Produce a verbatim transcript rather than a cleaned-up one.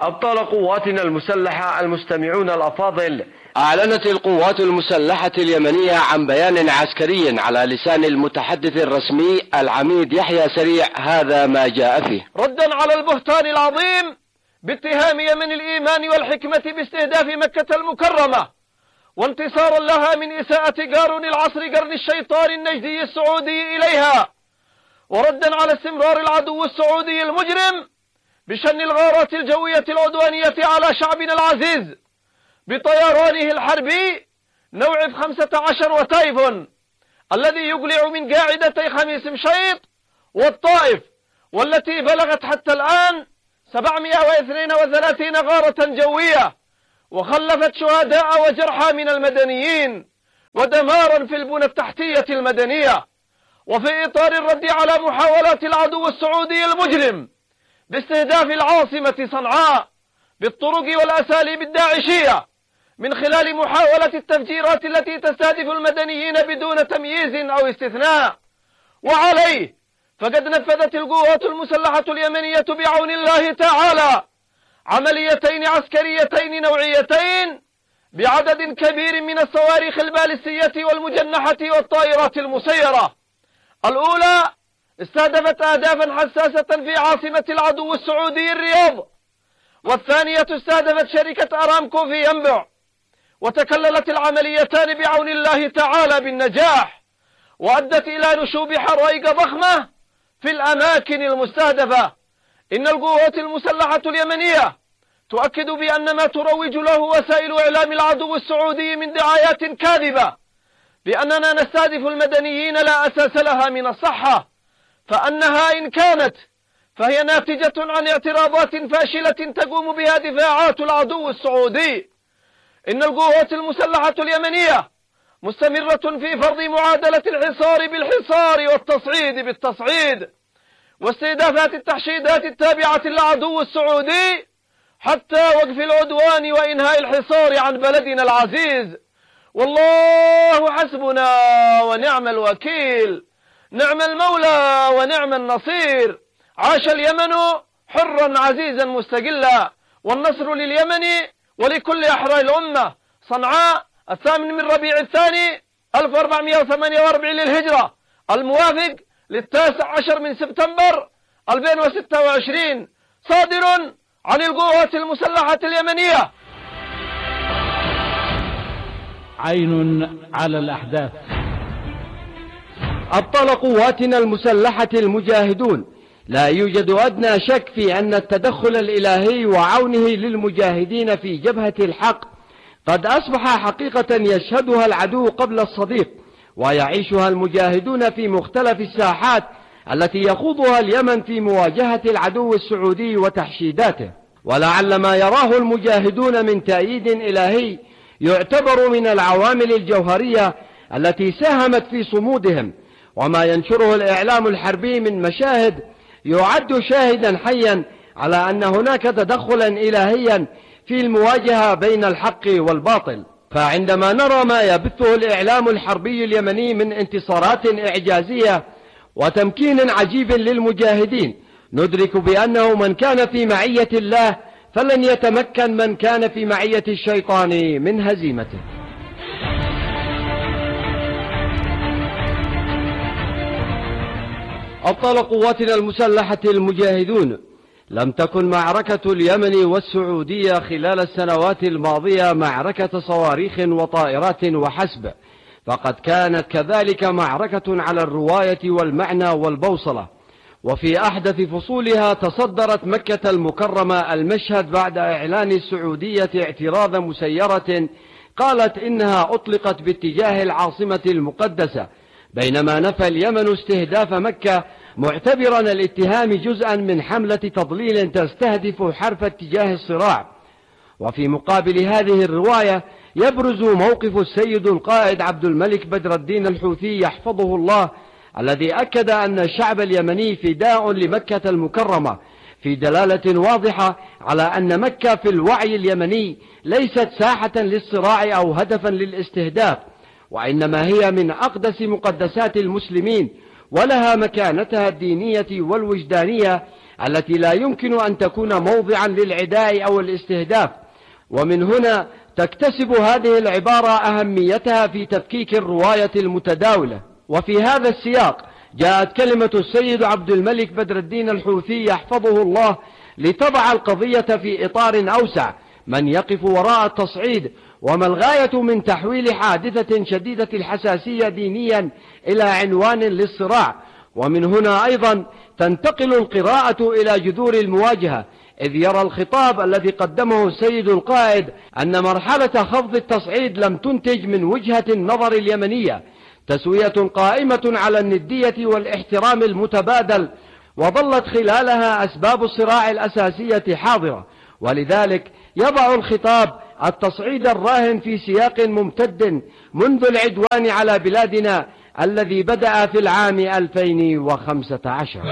أبطال قواتنا المسلحة المستمعون الأفاضل، أعلنت القوات المسلحة اليمنية عن بيان عسكري على لسان المتحدث الرسمي العميد يحيى سريع هذا ما جاء فيه: ردا على البهتان العظيم باتهام يمن الإيمان والحكمة باستهداف مكة المكرمة، وانتصارا لها من إساءة قارون العصر قرن الشيطان النجدي السعودي إليها، وردا على استمرار العدو السعودي المجرم بشن الغارات الجوية العدوانية على شعبنا العزيز بطيرانه الحربي نوع إف خمسة عشر وتايفون الذي يقلع من قاعدتي خميس مشيط والطائف، والتي بلغت حتى الآن سبعمائة واثنين وثلاثين غارة جوية، وخلفت شهداء وجرحى من المدنيين ودمارا في البنى التحتية المدنية. وفي إطار الرد على محاولات العدو السعودي المجرم باستهداف العاصمة صنعاء بالطرق والأساليب الداعشية من خلال محاولة التفجيرات التي تستهدف المدنيين بدون تمييز أو استثناء، وعليه فقد نفذت القوات المسلحة اليمنية بعون الله تعالى عمليتين عسكريتين نوعيتين بعدد كبير من الصواريخ البالستية والمجنحة والطائرات المسيرة. الأولى استهدفت أهدافا حساسة في عاصمة العدو السعودي الرياض، والثانية استهدفت شركة أرامكو في ينبع، وتكللت العمليتان بعون الله تعالى بالنجاح، وأدت إلى نشوب حرائق ضخمة في الأماكن المستهدفة. إن القوات المسلحة اليمنية تؤكد بأن ما تروج له وسائل إعلام العدو السعودي من دعايات كاذبة بأننا نستهدف المدنيين لا أساس لها من الصحة، فأنها إن كانت فهي ناتجة عن اعتراضات فاشلة تقوم بها دفاعات العدو السعودي. إن القوات المسلحة اليمنية مستمرة في فرض معادلة الحصار بالحصار والتصعيد بالتصعيد واستهدافات التحشيدات التابعة للعدو السعودي حتى وقف العدوان وإنهاء الحصار عن بلدنا العزيز. والله حسبنا ونعم الوكيل، نعم المولى ونعم النصير. عاش اليمن حرا عزيزا مستقلا، والنصر لليمن ولكل أحرار الأمة. صنعاء الثامن من ربيع الثاني ألف وأربعمائة وثمانية وأربعين للهجرة، الموافق للتاسع عشر من سبتمبر ألفين وستة وعشرين، صادر عن القوات المسلحة اليمنية. عين على الأحداث. أبطال قواتنا المسلحة المجاهدون، لا يوجد أدنى شك في أن التدخل الإلهي وعونه للمجاهدين في جبهة الحق قد أصبح حقيقة يشهدها العدو قبل الصديق، ويعيشها المجاهدون في مختلف الساحات التي يخوضها اليمن في مواجهة العدو السعودي وتحشيداته. ولعل ما يراه المجاهدون من تأييد إلهي يعتبر من العوامل الجوهرية التي ساهمت في صمودهم، وما ينشره الإعلام الحربي من مشاهد يعد شاهدا حيا على أن هناك تدخلا إلهيا في المواجهة بين الحق والباطل. فعندما نرى ما يبثه الإعلام الحربي اليمني من انتصارات إعجازية وتمكين عجيب للمجاهدين، ندرك بأنه من كان في معية الله فلن يتمكن من كان في معية الشيطان من هزيمته. أبطال قواتنا المسلحة المجاهدون، لم تكن معركة اليمن والسعودية خلال السنوات الماضية معركة صواريخ وطائرات وحسب، فقد كانت كذلك معركة على الرواية والمعنى والبوصلة. وفي أحدث فصولها تصدرت مكة المكرمة المشهد بعد إعلان السعودية اعتراض مسيرة قالت إنها أطلقت باتجاه العاصمة المقدسة، بينما نفى اليمن استهداف مكة معتبرا الاتهام جزءا من حملة تضليل تستهدف حرف اتجاه الصراع. وفي مقابل هذه الرواية يبرز موقف السيد القائد عبد الملك بدر الدين الحوثي يحفظه الله، الذي أكد أن الشعب اليمني فداء لمكة المكرمة، في دلالة واضحة على أن مكة في الوعي اليمني ليست ساحة للصراع أو هدفا للاستهداف، وإنما هي من أقدس مقدسات المسلمين، ولها مكانتها الدينية والوجدانية التي لا يمكن أن تكون موضعا للعداء أو الاستهداف. ومن هنا تكتسب هذه العبارة أهميتها في تفكيك الرواية المتداولة. وفي هذا السياق جاءت كلمة السيد عبد الملك بدر الدين الحوثي يحفظه الله لتضع القضية في إطار أوسع: من يقف وراء التصعيد، وما الغاية من تحويل حادثة شديدة الحساسية دينيا إلى عنوان للصراع. ومن هنا أيضا تنتقل القراءة إلى جذور المواجهة، إذ يرى الخطاب الذي قدمه السيد القائد أن مرحلة خفض التصعيد لم تنتج من وجهة النظر اليمنية تسوية قائمة على الندية والاحترام المتبادل، وظلت خلالها أسباب الصراع الأساسية حاضرة، ولذلك يضع الخطاب التصعيد الراهن في سياق ممتد منذ العدوان على بلادنا الذي بدأ في العام ألفين وخمسة عشر.